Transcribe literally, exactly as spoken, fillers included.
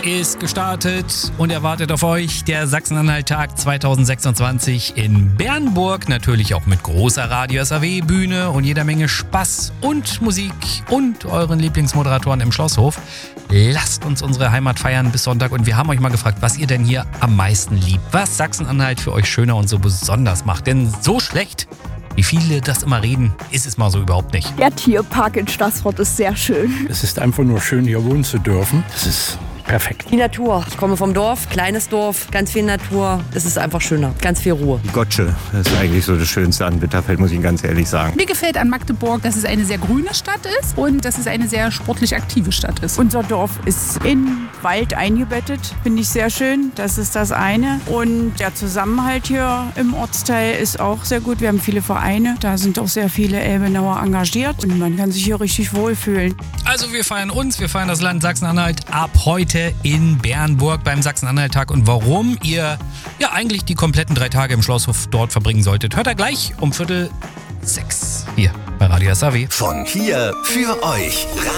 ist gestartet und er wartet auf euch. Der Sachsen-Anhalt-Tag zweitausendsechsundzwanzig in Bernburg. Natürlich auch mit großer Radio S A W-Bühne und jeder Menge Spaß und Musik und euren Lieblingsmoderatoren im Schlosshof. Lasst uns unsere Heimat feiern bis Sonntag und wir haben euch mal gefragt, was ihr denn hier am meisten liebt. Was Sachsen-Anhalt für euch schöner und so besonders macht. Denn so schlecht, wie viele das immer reden, ist es mal so überhaupt nicht. Der Tierpark in Staßfurt ist sehr schön. Es ist einfach nur schön, hier wohnen zu dürfen. Das ist perfekt. Die Natur. Ich komme vom Dorf, kleines Dorf, ganz viel Natur. Es ist einfach schöner, ganz viel Ruhe. Die Gottsche, das ist eigentlich so das Schönste an Bitterfeld, muss ich ganz ehrlich sagen. Mir gefällt an Magdeburg, dass es eine sehr grüne Stadt ist und dass es eine sehr sportlich aktive Stadt ist. Unser Dorf ist in Wald eingebettet, finde ich sehr schön. Das ist das eine. Und der Zusammenhalt hier im Ortsteil ist auch sehr gut. Wir haben viele Vereine, da sind auch sehr viele Elbenauer engagiert und man kann sich hier richtig wohlfühlen. Also wir feiern uns, wir feiern das Land Sachsen-Anhalt ab heute in Bernburg beim Sachsen-Anhalt-Tag. Und warum ihr ja eigentlich die kompletten drei Tage im Schlosshof dort verbringen solltet, hört ihr gleich um Viertel sechs hier bei Radio S A W. Von hier für euch.